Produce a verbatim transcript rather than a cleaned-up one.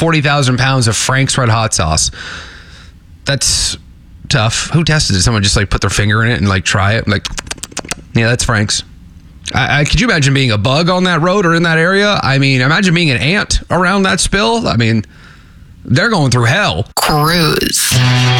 forty thousand pounds of Frank's Red Hot sauce. That's tough. Who tested it? Someone just like put their finger in it and like try it. Like, yeah, that's Frank's. I, I, could you imagine being a bug on that road or in that area? I mean, imagine being an ant around that spill. I mean, they're going through hell. Cruise.